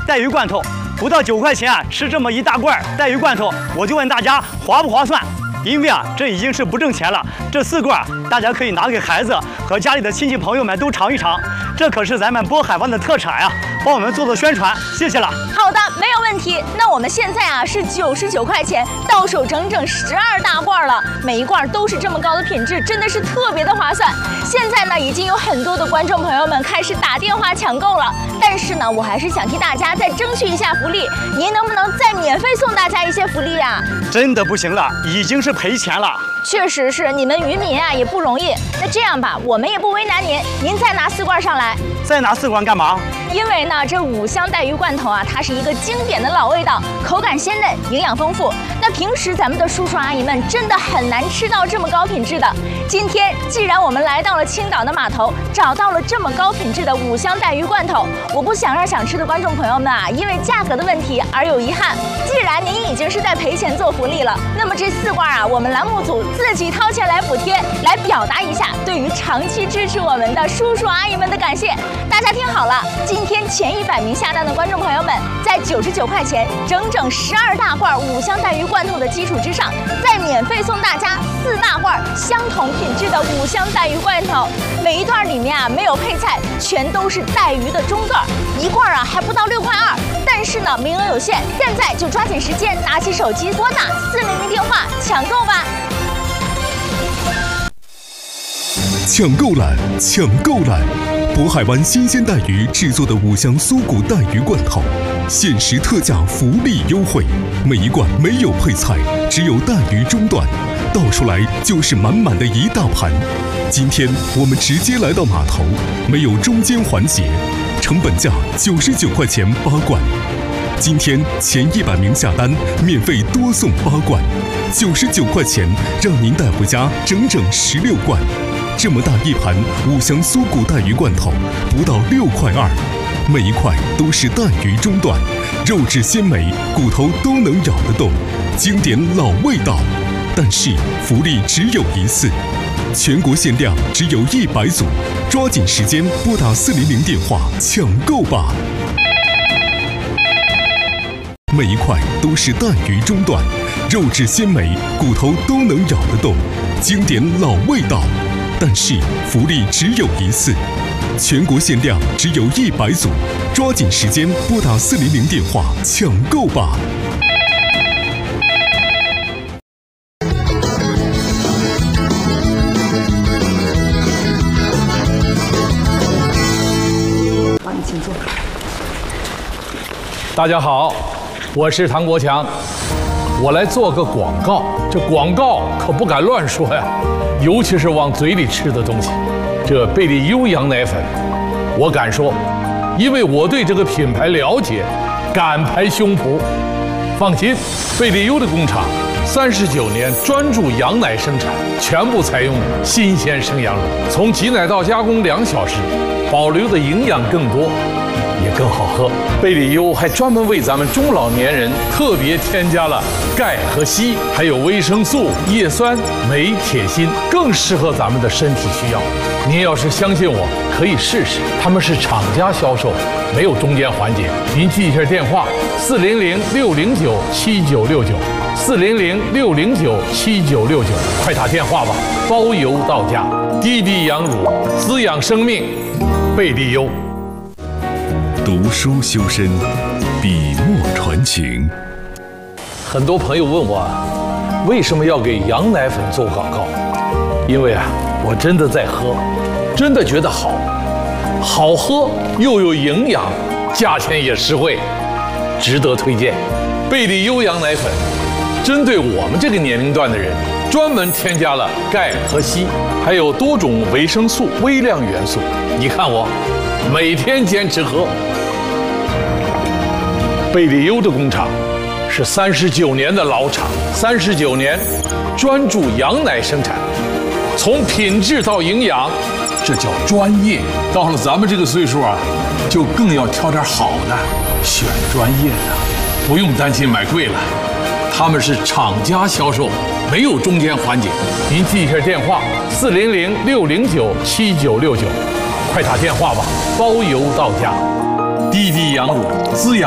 带鱼罐头，不到9块钱啊，吃这么一大罐带鱼罐头，我就问大家划不划算？因为啊，这已经是不挣钱了。这4罐大家可以拿给孩子和家里的亲戚朋友们都尝一尝，这可是咱们渤海湾的特产啊，帮我们做宣传，谢谢了。 好的，没有问题。那我们现在啊是99块钱，到手整整12大罐了，每一罐都是这么高的品质，真的是特别的划算。现在呢，已经有很多的观众朋友们开始打电话抢购了，但是呢，我还是想替大家再争取一下福利，您能不能再免费送大家一些福利呀？ 真的不行了，已经是赔钱了。 确实是，你们渔民啊也不容易。那这样吧，我们也不为难您，您再拿4罐上来。 再拿4罐干嘛？ 因为呢，这5香带鱼罐头啊，它是一个经典的老味道，口感鲜嫩，营养丰富。那平时咱们的叔叔阿姨们真的很难吃到这么高品质的。今天既然我们来到了青岛的码头，找到了这么高品质的5香带鱼罐头，我不想让想吃的观众朋友们啊，因为价格的问题而有遗憾。既然您已经是在赔钱做福利了，那么这4罐啊，我们栏目组自己掏钱来补贴，来表达一下对于长期支持我们的叔叔阿姨们的感谢。大家听好了，今天前100名下单的观众朋友们，在99块钱整整12大罐5香带鱼罐头的基础之上，再免费送大家4大罐相同品质的5香带鱼罐头。每一段里面啊没有配菜，全都是带鱼的中段，一罐啊还不到6块2。但是呢，名额有限，现在就抓紧时间，拿起手机拨打400电话抢购吧。 抢购栏，抢购栏！渤海湾新鲜带鱼制作的5香酥骨带鱼罐头，限时特价福利优惠，每一罐没有配菜，只有带鱼中段，倒出来就是满满的一大盘。今天我们直接来到码头，没有中间环节，成本价99块钱8罐。今天前100名下单，免费多送8罐，99块钱让您带回家整整16罐。这么大一盘5香酥骨带鱼罐头，不到6块2，每一块都是带鱼中段，肉质鲜美，骨头都能咬得动，经典老味道。但是福利只有1次，全国限量只有100组，抓紧时间拨打400电话抢购吧。每一块都是带鱼中段，肉质鲜美，骨头都能咬得动，经典老味道。但是福利只有1次，全国限量只有100组，抓紧时间拨打400电话抢购吧。 好，你请坐。 大家好，我是唐国强，我来做个广告。这广告可不敢乱说呀，尤其是往嘴里吃的东西。这贝利优羊奶粉，我敢说，因为我对这个品牌了解，敢拍胸脯。放心，贝利优的工厂39年专注羊奶生产，全部采用新鲜生羊乳，从挤奶到加工2小时，保留的营养更多，也更好喝。贝利优还专门为咱们中老年人特别添加了钙和硒，还有维生素、叶酸、镁、铁、锌，更适合咱们的身体需要。您要是相信我，可以试试。他们是厂家销售，没有中间环节。您记一下电话：400-609-7969，400-609-7969，快打电话吧，包邮到家。滴滴羊乳，滋养生命，贝利优。 读书修身，笔墨传情。 很多朋友问我，为什么要给羊奶粉做广告？因为啊，我真的在喝，真的觉得好，好喝又有营养，价钱也实惠，值得推荐。贝利优羊奶粉针对我们这个年龄段的人，专门添加了钙和硒，还有多种维生素、微量元素。你看我每天坚持喝。贝利优的工厂是39年的老厂，39年专注羊奶生产，从品质到营养，这叫专业。到了咱们这个岁数啊，就更要挑点好的，选专业的，不用担心买贵了。他们是厂家销售，没有中间环节。您记一下电话：400-609-7969，快打电话吧，包邮到家。滴滴羊乳，滋养